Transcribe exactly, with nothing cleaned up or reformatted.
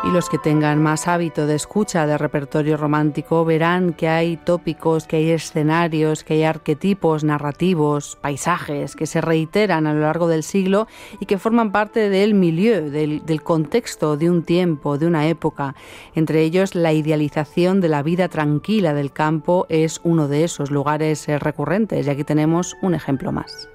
Y los que tengan más hábito de escucha de repertorio romántico verán que hay tópicos, que hay escenarios, que hay arquetipos narrativos, paisajes que se reiteran a lo largo del siglo y que forman parte del milieu, del, del contexto de un tiempo, de una época. Entre ellos, la idealización de la vida tranquila del campo es uno de esos lugares recurrentes y aquí tenemos un ejemplo más.